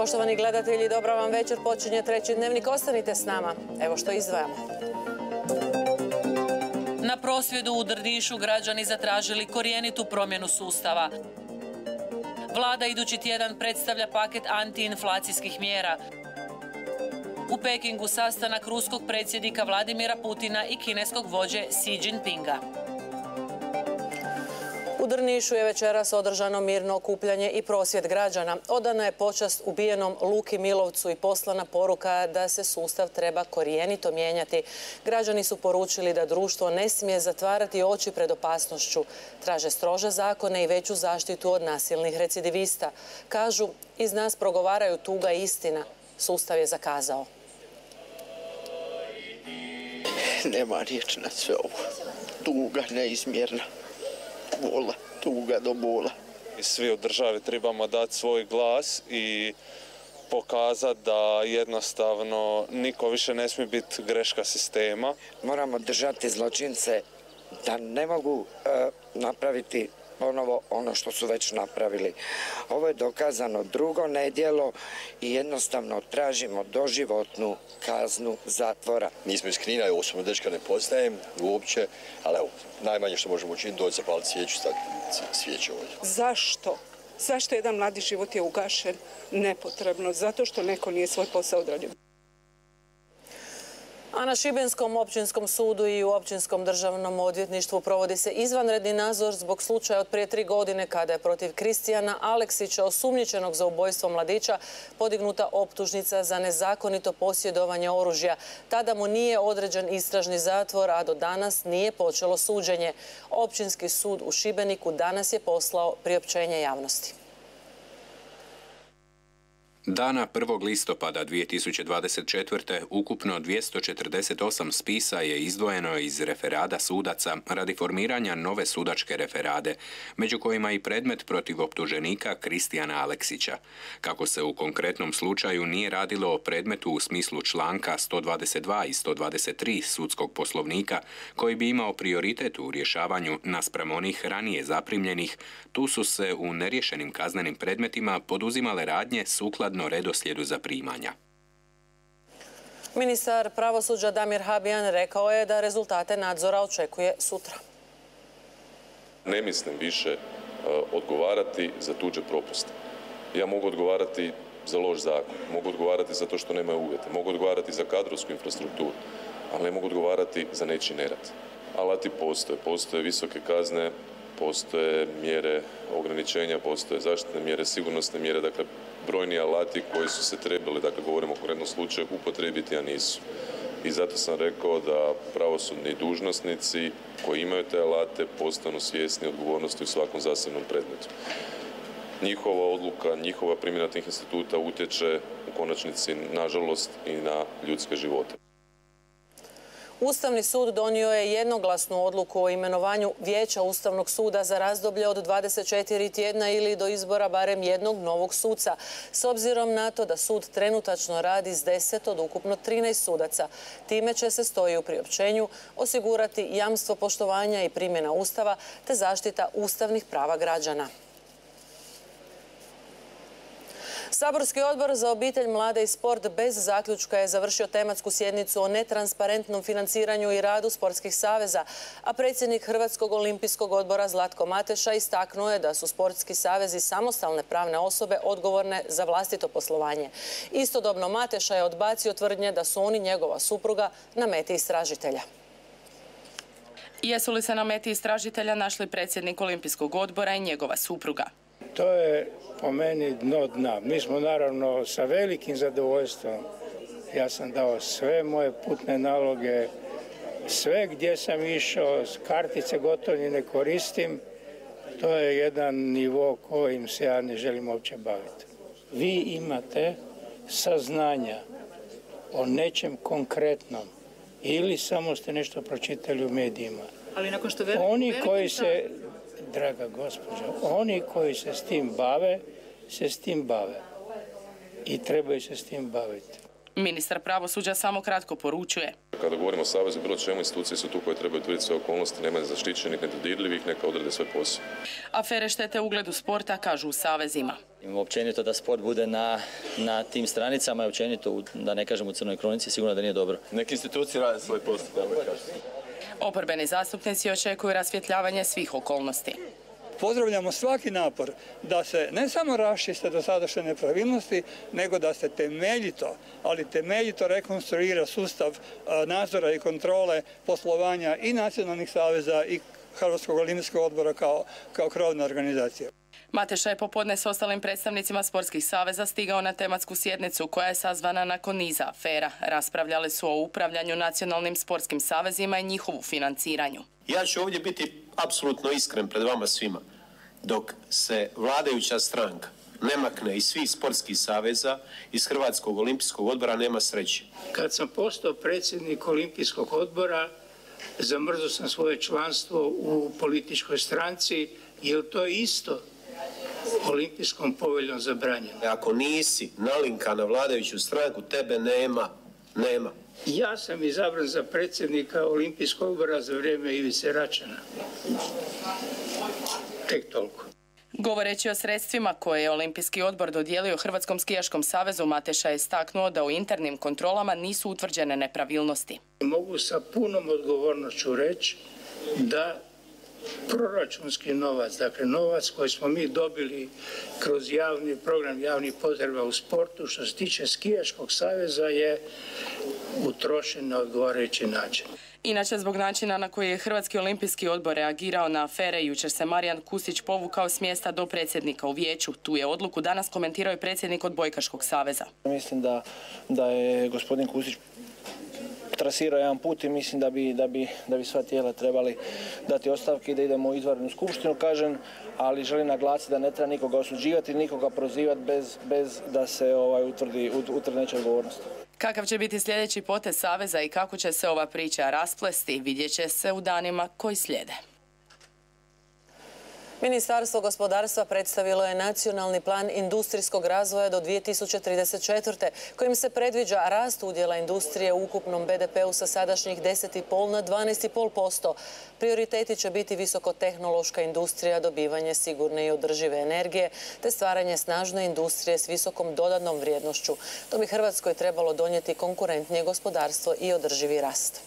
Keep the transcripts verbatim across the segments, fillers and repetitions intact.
Poštovani gledatelji, dobra vam večer. Počinje treći dnevnik. Ostanite s nama. Evo što izdvajamo. Na prosvjedu u Drnišu građani zatražili korjenitu promjenu sustava. Vlada idući tjedan predstavlja paket antiinflacijskih mjera. U Pekingu sastanak ruskog predsjednika Vladimira Putina i kineskog vođe Xi Jinpinga. U Drnišu je večeras održano mirno okupljanje i prosvjed građana. Odana je počast ubijenom Luki Milovcu i poslana poruka da se sustav treba korijenito mijenjati. Građani su poručili da društvo ne smije zatvarati oči pred opasnošću. Traže strože zakone i veću zaštitu od nasilnih recidivista. Kažu, iz nas progovaraju tuga i istina. Sustav je zakazao. Nema riječ na sve ovo. Tuga neizmjerna. Bola, tuga do bola. Svi u državi trebamo dati svoj glas i pokazati da jednostavno niko više ne smije biti greška sistema. Moramo držati zločince da ne mogu e, napraviti ponovo ono što su već napravili. Ovo je dokazano drugo nedjelo i jednostavno tražimo doživotnu kaznu zatvora. Nismo iz Knina, osobno dečka ne poznajem uopće, ali evo, najmanje što možemo učiniti doći zapaliti svijeću, staviti svijeću ovdje. Zašto? Zašto jedan mladi život je ugašen? Nepotrebno, zato što neko nije svoj posao odradio. A na Šibenskom općinskom sudu i u općinskom državnom odvjetništvu provodi se izvanredni nadzor zbog slučaja od prije tri godine kada je protiv Kristijana Aleksića, osumnjičenog za ubojstvo mladića, podignuta optužnica za nezakonito posjedovanje oružja. Tada mu nije određen istražni zatvor, a do danas nije počelo suđenje. Općinski sud u Šibeniku danas je poslao priopćenje javnosti. Dana prvog listopada dvije tisuće dvadeset četvrte. ukupno dvjesto četrdeset osam spisa je izdvojeno iz referada sudaca radi formiranja nove sudačke referade, među kojima i predmet protiv optuženika Kristijana Aleksića. Kako se u konkretnom slučaju nije radilo o predmetu u smislu članka sto dvadeset dva i sto dvadeset tri sudskog poslovnika, koji bi imao prioritet u rješavanju naspram onih ranije zaprimljenih, tu su se u neriješenim kaznenim predmetima poduzimale radnje sukladno redoslijedu zaprimanja. Ministar pravosuđa Damir Habijan rekao je da rezultate nadzora očekuje sutra. Ne mislim više uh, odgovarati za tuđe propuste. Ja mogu odgovarati za loš zakon, mogu odgovarati za to što nemaju uvjete, mogu odgovarati za kadrovsku infrastrukturu, ali ne mogu odgovarati za nečiji nerad. Alati postoje, postoje visoke kazne, postoje mjere ograničenja, postoje zaštitne mjere, sigurnosne mjere, dakle brojni alati koji su se trebali, dakle govorimo o konkretnom slučaju, upotrijebiti, a nisu. I zato sam rekao da pravosudni dužnosnici koji imaju te alate postanu svjesni odgovornosti u svakom zasebnom predmetu. Njihova odluka, njihova primjena tih instituta utječe u konačnici, nažalost, i na ljudske živote. Ustavni sud donio je jednoglasnu odluku o imenovanju Vijeća Ustavnog suda za razdoblje od dvadeset četiri tjedna ili do izbora barem jednog novog suca. S obzirom na to da sud trenutačno radi s deset od ukupno trinaest sudaca. Time će se, stoji u priopćenju, osigurati jamstvo poštovanja i primjena Ustava te zaštita ustavnih prava građana. Saborski odbor za obitelj, mlade i sport bez zaključka je završio tematsku sjednicu o netransparentnom financiranju i radu sportskih saveza, a predsjednik Hrvatskog olimpijskog odbora Zlatko Mateša istaknuo je da su sportski savezi samostalne pravne osobe odgovorne za vlastito poslovanje. Istodobno Mateša je odbacio tvrdnje da su oni, njegova supruga, na meti istražitelja. Jesu li se na meti istražitelja našli predsjednik Olimpijskog odbora i njegova supruga? To je po meni dno dna. Mi smo naravno sa velikim zadovoljstvom, ja sam dao sve moje putne naloge, sve gdje sam išao, kartice gotovo ne koristim. To je jedan nivo kojim se ja ne želim uopće baviti. Vi imate saznanja o nečem konkretnom ili samo ste nešto pročitali u medijima. Ali nakon što veliko, Oni koji se... Draga gospođo, oni koji se s tim bave, se s tim bave i trebaju se s tim baviti. Ministar pravosuđa samo kratko poručuje. Kada govorimo o savezu, bilo čemu, institucije su tu koje trebaju utvrditi sve okolnosti, nema zaštićenih, nedodirljivih, neka odrede svoj posao. Afere štete ugledu sporta, kažu u savezima. Općenito da sport bude na, na tim stranicama i općenito, da ne kažem u crnoj kronici, sigurno da nije dobro. Neke institucije rade svoj posao. Oporbeni zastupnici očekuju rasvjetljavanje svih okolnosti. Pozdravljamo svaki napor da se ne samo raščiste dosadašnje nepravilnosti, nego da se temeljito, ali temeljito rekonstruira sustav nadzora i kontrole poslovanja i nacionalnih saveza i Hrvatskog olimpijskog odbora kao, kao krovna organizacija. Mateša je popodne s ostalim predstavnicima sportskih saveza stigao na tematsku sjednicu koja je sazvana nakon niza afera. Raspravljali su o upravljanju nacionalnim sportskim savezima i njihovu financiranju. Ja ću ovdje biti apsolutno iskren pred vama svima. Dok se vladajuća stranka ne makne iz svih sportskih saveza, iz Hrvatskog olimpijskog odbora, nema sreće. Kad sam postao predsjednik Olimpijskog odbora, zamrzao sam svoje članstvo u političkoj stranci, jer to je isto olimpijskom poveljom zabranjeno. Ako nisi nalinkan na vladajuću stranku, tebe nema. Nema. Ja sam izabran za predsjednika Olimpijskog odbora za vrijeme Ivice Račana. Tek toliko. Govoreći o sredstvima koje je Olimpijski odbor dodijelio Hrvatskom skijaškom savezu, Mateša je istaknuo da u internim kontrolama nisu utvrđene nepravilnosti. Mogu sa punom odgovornošću reći da proračunski novac, dakle novac koji smo mi dobili kroz javni program javnih potreba u sportu, što se tiče skijaškog saveza, je utrošen na odgovarajući način. Inače, zbog načina na koji je Hrvatski olimpijski odbor reagirao na afere, jučer se Marijan Kustić povukao s mjesta do predsjednika u vijeću. Tu je odluku danas komentirao i predsjednik Odbojkaškog saveza. Mislim da, da je gospodin Kustić trasirao jedan put i mislim da bi, da bi, da bi sva tijela trebali dati ostavke i da idemo u izvanrednu skupštinu, kažem, ali želim naglasiti da ne treba nikoga osuđivati, nikoga prozivati bez, bez da se ovaj, utvrdi, utvrdi nečija odgovornost. Kakav će biti sljedeći potez saveza i kako će se ova priča rasplesti, vidjet će se u danima koji slijede. Ministarstvo gospodarstva predstavilo je nacionalni plan industrijskog razvoja do dvije tisuće trideset četvrte. kojim se predviđa rast udjela industrije u ukupnom be de peu sa sadašnjih deset zarez pet na dvanaest zarez pet posto. Prioriteti će biti visokotehnološka industrija, dobivanje sigurne i održive energije te stvaranje snažne industrije s visokom dodatnom vrijednošću. To bi Hrvatskoj trebalo donijeti konkurentnije gospodarstvo i održivi rast.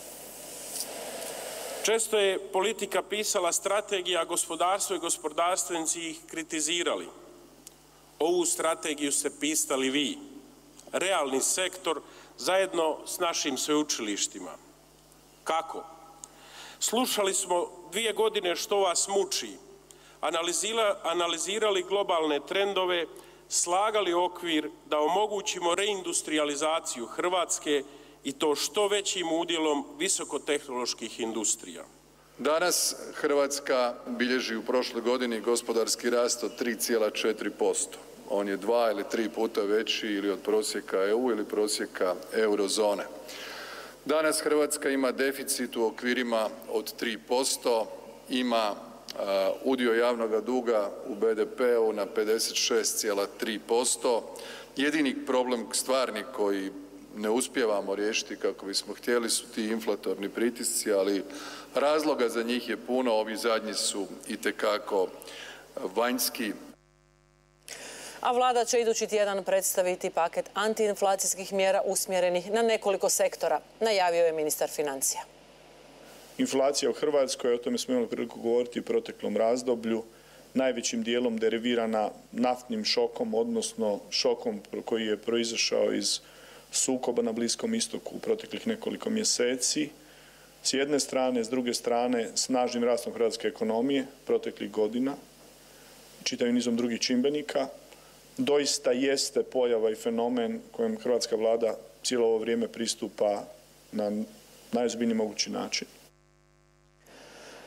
Često je politika pisala strategija, a gospodarstvo i gospodarstvenici ih kritizirali. Ovu strategiju ste pisali vi, realni sektor, zajedno s našim sveučilištima. Kako? Slušali smo dvije godine što vas muči, analizirali globalne trendove, slagali okvir da omogućimo reindustrializaciju Hrvatske i to što većim udjelom visokotehnoloških industrija. Danas Hrvatska bilježi u prošloj godini gospodarski rast od tri zarez četiri posto. On je dva ili tri puta veći ili od prosjeka E U ili prosjeka eurozone. Danas Hrvatska ima deficit u okvirima od tri posto, ima uh, udio javnog duga u be de peu na pedeset šest zarez tri posto. Jedini problem stvarni koji ne uspijevamo riješiti kako bismo htjeli su ti inflatorni pritisci, ali razloga za njih je puno, ovi zadnji su itekako vanjski. A vlada će idući tjedan predstaviti paket antiinflacijskih mjera usmjerenih na nekoliko sektora, najavio je ministar financija. Inflacija u Hrvatskoj, o tome smo imali priliku govoriti u proteklom razdoblju, najvećim dijelom derivirana naftnim šokom, odnosno šokom koji je proizašao iz sukoba na Bliskom istoku u proteklih nekoliko mjeseci. S jedne strane, s druge strane, snažnim rastom hrvatske ekonomije proteklih godina, čitavim nizom drugih čimbenika, doista jeste pojava i fenomen kojem hrvatska vlada cijelo ovo vrijeme pristupa na najozbiljniji mogući način.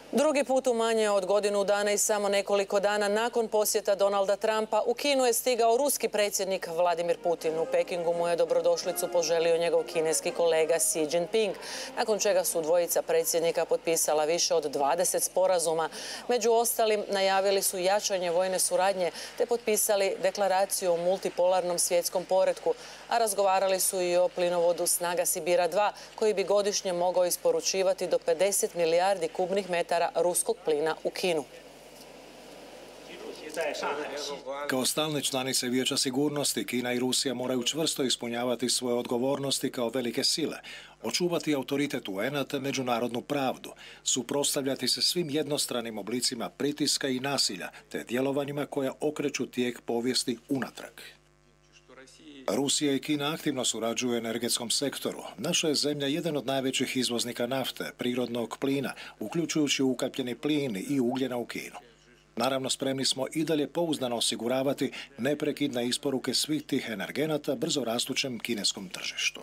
Drugi put u manje od godinu dana i samo nekoliko dana nakon posjeta Donalda Trumpa u Kinu je stigao ruski predsjednik Vladimir Putin. U Pekingu mu je dobrodošlicu poželio njegov kineski kolega Xi Jinping, nakon čega su dvojica predsjednika potpisala više od dvadeset sporazuma. Među ostalim najavili su jačanje vojne suradnje te potpisali deklaraciju o multipolarnom svjetskom poretku, a razgovarali su i o plinovodu Snaga Sibira dva koji bi godišnje mogao isporučivati do pedeset milijardi kubnih metara ruskog plina u Kinu. Kao stalne članice Vijeća sigurnosti, Kina i Rusija moraju čvrsto ispunjavati svoje odgovornosti kao velike sile, očuvati autoritet U N-a te međunarodnu pravdu, suprotstavljati se svim jednostranim oblicima pritiska i nasilja te djelovanjima koja okreću tijek povijesti unatrag. Rusija i Kina aktivno surađuju u energetskom sektoru. Naša je zemlja jedan od najvećih izvoznika nafte, prirodnog plina, uključujući ukapljeni plin i ugljena u Kinu. Naravno, spremni smo i dalje pouzdano osiguravati neprekidne isporuke svih tih energenata brzo rastućem kineskom tržištu.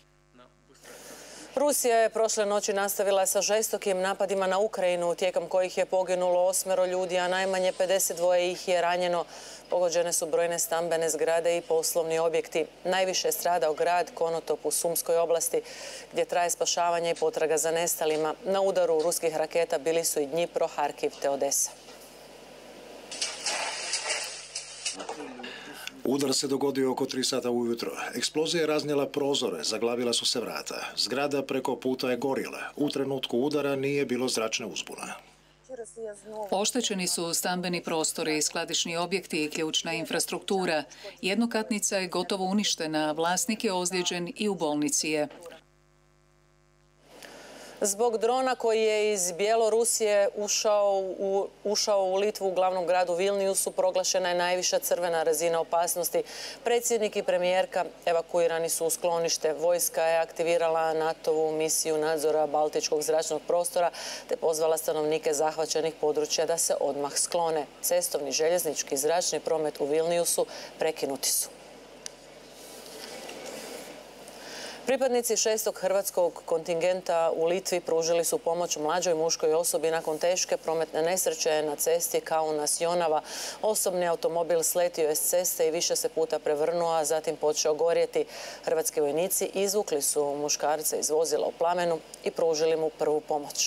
Rusija je prošle noći nastavila sa žestokim napadima na Ukrajinu, tijekom kojih je poginulo osmero ljudi, a najmanje pedeset dva ih je ranjeno. Pogođene su brojne stambene zgrade i poslovni objekti. Najviše je stradao grad Konotop u Sumskoj oblasti, gdje traje spašavanje i potraga za nestalima. Na udaru ruskih raketa bili su i Dnjipro, Harkiv te Odesa. Udar se dogodio oko tri sata ujutro. Eksplozija je raznijela prozore, zaglavila su se vrata. Zgrada preko puta je gorila. U trenutku udara nije bilo zračne uzbune. Oštećeni su stambeni prostori, skladišni objekti i ključna infrastruktura. Jednokatnica je gotovo uništena, vlasnik je ozlijeđen i u bolnici je. Zbog drona koji je iz Bjelorusije ušao u, ušao u Litvu u glavnom gradu Vilniusu proglašena je najviša crvena razina opasnosti. Predsjednik i premijerka evakuirani su u sklonište. Vojska je aktivirala NATO-vu misiju nadzora baltičkog zračnog prostora te pozvala stanovnike zahvaćenih područja da se odmah sklone. Cestovni, željeznički i zračni promet u Vilniusu prekinuti su. Pripadnici šestog hrvatskog kontingenta u Litvi pružili su pomoć mlađoj muškoj osobi nakon teške prometne nesreće na cesti Kaunas-Jonava. Osobni automobil sletio je s ceste i više se puta prevrnuo, a zatim počeo gorjeti. Hrvatski vojnici izvukli su muškarca iz vozila u plamenu i pružili mu prvu pomoć.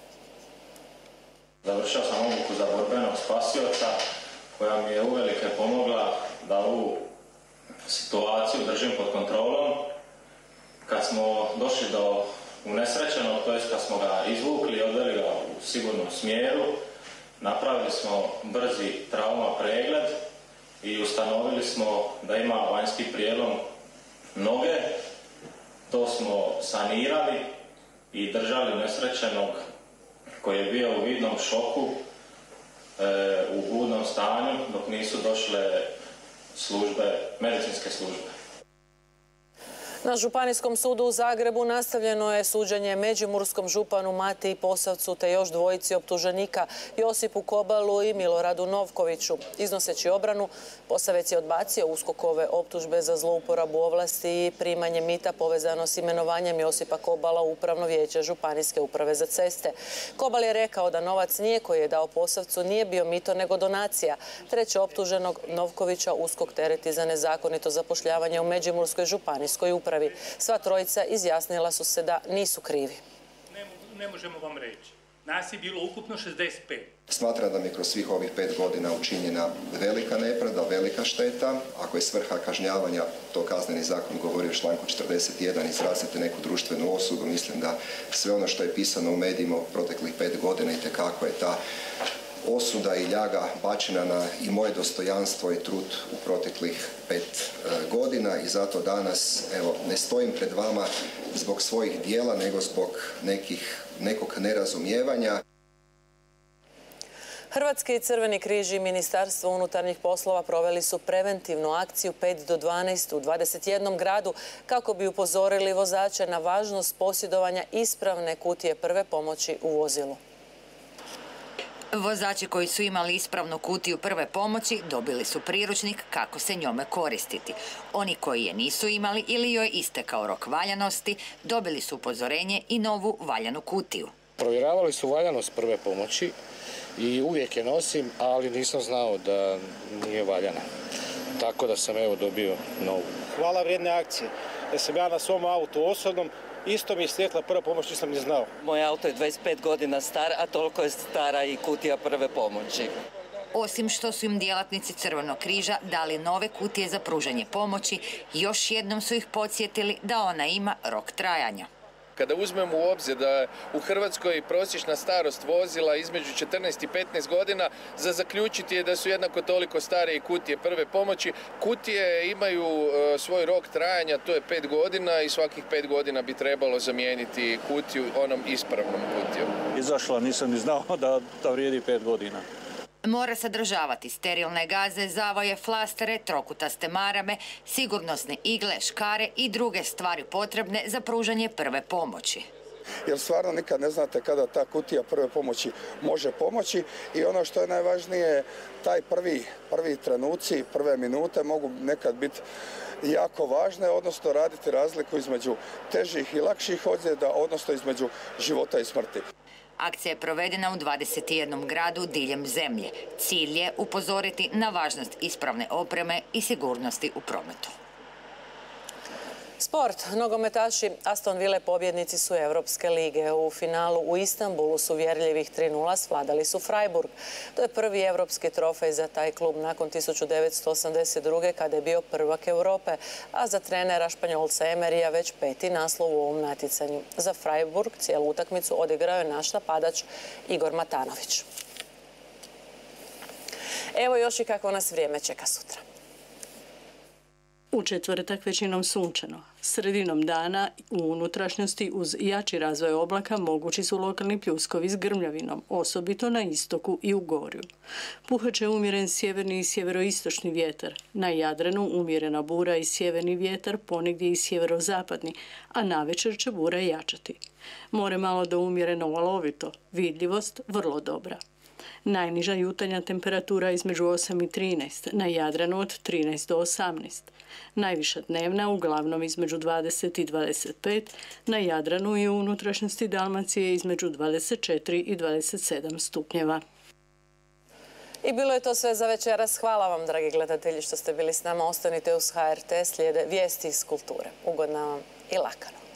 Završio sam obuku za borbenog spasioca koja mi je uvelike pomogla da ovu situaciju držim pod kontrolom. Kad smo došli do unesrećenog, to jest kad smo ga izvukli i odveli ga u sigurnom smjeru, napravili smo brzi trauma pregled i ustanovili smo da ima vanjski prijelom noge. To smo sanirali i držali unesrećenog koji je bio u vidnom šoku, e, u budnom stanju dok nisu došle službe, medicinske službe. Na Županijskom sudu u Zagrebu nastavljeno je suđenje međimurskom županu Matiji Posavcu te još dvojici optuženika Josipu Kobalu i Miloradu Novkoviću. Iznoseći obranu, Posavec je odbacio USKOK-ove optužbe za zlouporabu ovlasti i primanje mita povezano s imenovanjem Josipa Kobala u Upravno vijeće Županijske uprave za ceste. Kobal je rekao da novac nije koji je dao Posavcu nije bio mito nego donacija. Treće optuženog Novkovića USKOK tereti za nezakonito zapošljavanje u Međimurskoj županijskoj upravi. Sva trojica izjasnila su se da nisu krivi. Ne, ne možemo vam reći. Nas je bilo ukupno šezdeset pet. Smatram da mi kroz svih ovih pet godina učinjena velika nepravda, velika šteta. Ako je svrha kažnjavanja, to Kazneni zakon govori u članku četrdeset jedan, izraziti neku društvenu osudu, mislim da sve ono što je pisano u medijima u proteklih pet godina itekako je ta osuda i ljaga bačena na i moje dostojanstvo i trud u proteklih pet e, godina i zato danas evo, ne stojim pred vama zbog svojih dijela, nego zbog nekih, nekog nerazumijevanja. Hrvatski Crveni križ i Ministarstvo unutarnjih poslova proveli su preventivnu akciju pet do dvanaest u dvadeset jednom gradu kako bi upozorili vozače na važnost posjedovanja ispravne kutije prve pomoći u vozilu. Vozači koji su imali ispravnu kutiju prve pomoći dobili su priručnik kako se njome koristiti. Oni koji je nisu imali ili joj istekao rok valjanosti dobili su upozorenje i novu valjanu kutiju. Provjeravali su valjanost prve pomoći i uvijek je nosim, ali nisam znao da nije valjana. Tako da sam evo dobio novu. Hvala vrijedne akcije. Da sam ja na svom autu osobnom, isto mi je stekla prva pomoć, nisam ni znao. Moj auto je dvadeset pet godina star, a toliko je stara i kutija prve pomoći. Osim što su im djelatnici Crvenog križa dali nove kutije za pružanje pomoći, još jednom su ih podsjetili da ona ima rok trajanja. Kada uzmemo u obzir da u Hrvatskoj prosječna starost vozila između četrnaest i petnaest godina, za zaključiti je da su jednako toliko stare i kutije prve pomoći. Kutije imaju e, svoj rok trajanja, to je pet godina i svakih pet godina bi trebalo zamijeniti kutiju onom ispravnom kutijom. Izašla, nisam ni znao da, da vrijedi pet godina. Mora sadržavati sterilne gaze, zavoje, flastere, trokutaste marame, sigurnosne igle, škare i druge stvari potrebne za pružanje prve pomoći. Jer stvarno nikad ne znate kada ta kutija prve pomoći može pomoći i ono što je najvažnije, taj prvi, prvi trenuci, prve minute mogu nekad biti jako važne, odnosno raditi razliku između težih i lakših ozljeda, odnosno između života i smrti. Akcija je provedena u dvadeset jednom gradu diljem zemlje. Cilj je upozoriti na važnost ispravne opreme i sigurnosti u prometu. Sport. Nogometaši Aston Ville pobjednici su Europske lige. U finalu u Istanbulu su uvjerljivih tri nula svladali su Freiburg. To je prvi europski trofej za taj klub nakon tisuću devetsto osamdeset druge. kada je bio prvak Europe, a za trenera Španjolca Emerija već peti naslov u ovom natjecanju. Za Freiburg cijelu utakmicu odigrao je naš napadač Igor Matanović. Evo još i kako nas vrijeme čeka sutra. U četvrtak većinom sunčano. Sredinom dana u unutrašnjosti uz jači razvoj oblaka mogući su lokalni pljuskovi s grmljavinom, osobito na istoku i u gorju. Puhat će umjeren sjeverni i sjeveroistočni vjetar. Na Jadranu umjerena bura i sjeverni vjetar, ponegdje i sjeverozapadni, a navečer će bura jačati. More malo do umjereno valovito, vidljivost vrlo dobra. Najniža jutarnja temperatura između osam i trinaest, na Jadranu od trinaest do osamnaest. Najviša dnevna uglavnom između dvadeset i dvadeset pet, na Jadranu i u unutrašnjosti Dalmacije između dvadeset četiri i dvadeset sedam stupnjeva. I bilo je to sve za večeras. Hvala vam, dragi gledatelji, što ste bili s nama. Ostanite uz H R T, slijede vijesti iz kulture. Ugodna vam i laka noć.